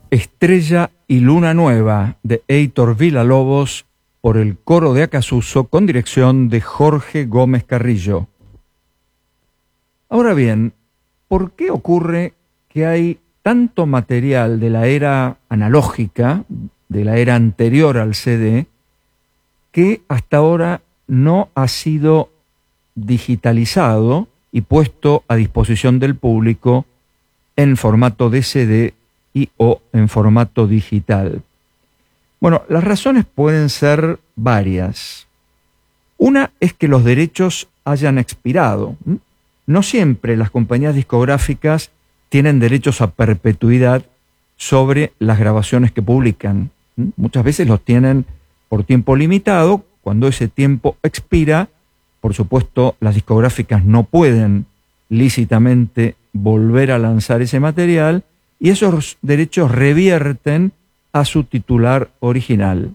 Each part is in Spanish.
Estrella y Luna Nueva, de Heitor Villa-Lobos, por el coro de Acasuso, con dirección de Jorge Gómez Carrillo. Ahora bien, ¿por qué ocurre que hay tanto material de la era analógica, de la era anterior al CD, que hasta ahora no ha sido digitalizado y puesto a disposición del público en formato de CD y o en formato digital? Bueno, las razones pueden ser varias. Una es que los derechos hayan expirado. No siempre las compañías discográficas tienen derechos a perpetuidad sobre las grabaciones que publican. Muchas veces los tienen por tiempo limitado. Cuando ese tiempo expira, por supuesto, las discográficas no pueden lícitamente volver a lanzar ese material y esos derechos revierten a su titular original.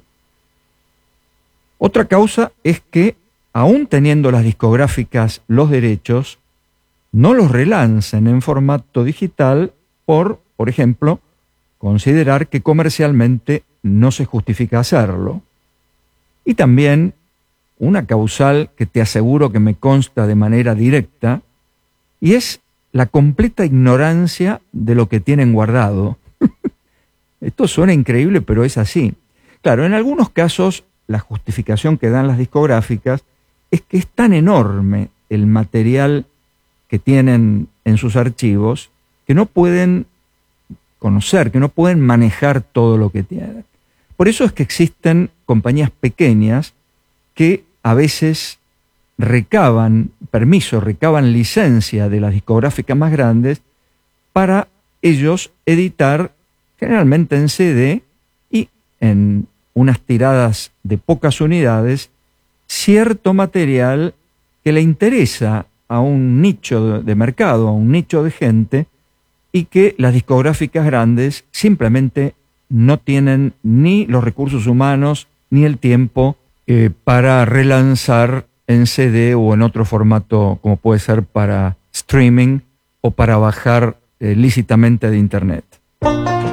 Otra causa es que, aún teniendo las discográficas los derechos, no los relancen en formato digital por ejemplo, considerar que comercialmente no se justifica hacerlo. Y también una causal que te aseguro que me consta de manera directa, y es la completa ignorancia de lo que tienen guardado. Esto suena increíble, pero es así. Claro, en algunos casos la justificación que dan las discográficas es que es tan enorme el material que tienen en sus archivos que no pueden conocer, que no pueden manejar todo lo que tienen. Por eso es que existen compañías pequeñas que a veces recaban licencia de las discográficas más grandes para ellos editar, generalmente en CD y en unas tiradas de pocas unidades, cierto material que le interesa a un nicho de mercado, a un nicho de gente, y que las discográficas grandes simplemente no tienen ni los recursos humanos ni el tiempo para relanzar en CD o en otro formato, como puede ser para streaming o para bajar lícitamente de internet.